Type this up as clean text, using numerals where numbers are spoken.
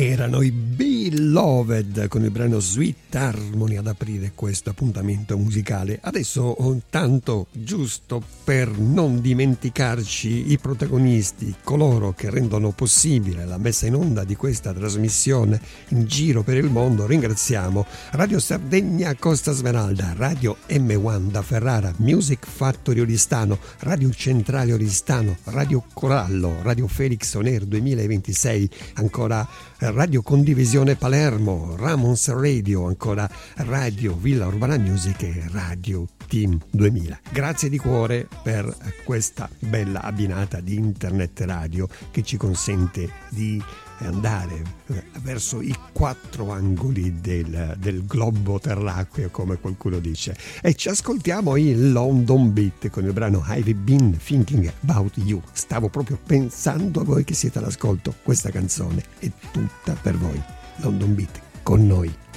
Erano i Beloved con il brano Sweet Harmony ad aprire questo appuntamento musicale. Adesso, tanto giusto per non dimenticarci i protagonisti, coloro che rendono possibile la messa in onda di questa trasmissione in giro per il mondo, ringraziamo Radio Sardegna Costa Smeralda, Radio M1 da Ferrara, Music Factory Oristano, Radio Centrale Oristano, Radio Corallo, Radio Felix On Air 2026, ancora Radio Condivisione Palermo, Ramons Radio, ancora Radio Villa Urbana Music e Radio Team 2000. Grazie di cuore per questa bella abbinata di internet radio che ci consente di andare verso i quattro angoli del globo terracqueo, come qualcuno dice, e ci ascoltiamo il London Beat con il brano I've Been Thinking About You. Stavo proprio pensando a voi che siete all'ascolto, questa canzone è tutta per voi. London Beat con noi.